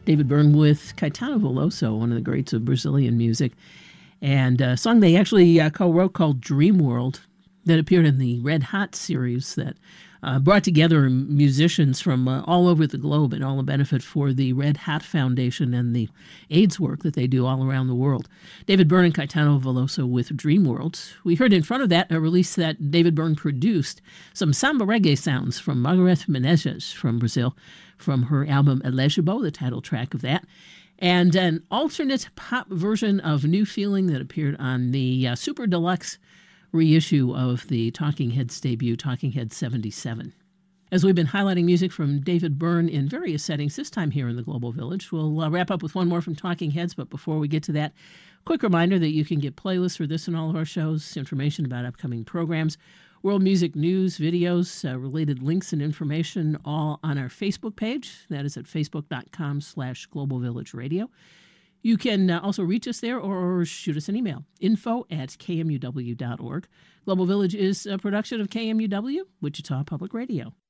David Byrne with Caetano Veloso, one of the greats of Brazilian music, and a song they actually co-wrote called Dream World that appeared in the Red Hot series that brought together musicians from all over the globe, and all a benefit for the Red Hat Foundation and the AIDS work that they do all around the world. David Byrne and Caetano Veloso with Dream World. We heard in front of that a release that David Byrne produced, some samba reggae sounds from Margareth Menezes from Brazil, from her album Elegibo, the title track of that, and an alternate pop version of New Feeling that appeared on the Super Deluxe reissue of the Talking Heads debut, Talking Heads 77. As we've been highlighting music from David Byrne in various settings, this time here in the Global Village, we'll wrap up with one more from Talking Heads, but before we get to that, quick reminder that you can get playlists for this and all of our shows, information about upcoming programs, world music news, videos, related links and information, all on our Facebook page. That is at facebook.com/Global Village Radio. You can also reach us there or shoot us an email, info@kmuw.org. Global Village is a production of KMUW, Wichita Public Radio.